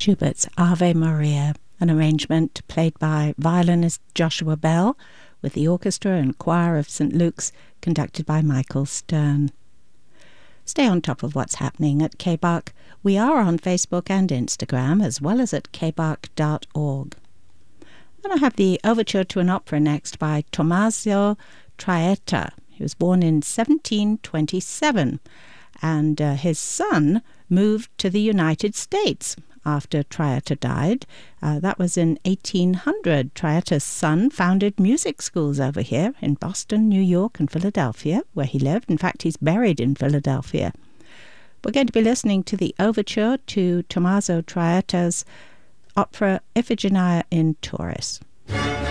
Schubert's Ave Maria, an arrangement played by violinist Joshua Bell with the orchestra and choir of St. Luke's, conducted by Michael Stern. Stay on top of what's happening at KBARC. We are on Facebook and Instagram, as well as at kbarc.org. And I have the overture to an opera next by Tommaso Traetta. He was born in 1727, and his son moved to the United States after Traetta died. That was in 1800. Traetta's son founded music schools over here in Boston, New York, and Philadelphia, where he lived. In fact, he's buried in Philadelphia. We're going to be listening to the overture to Tommaso Traetta's opera Iphigenia in Tauris.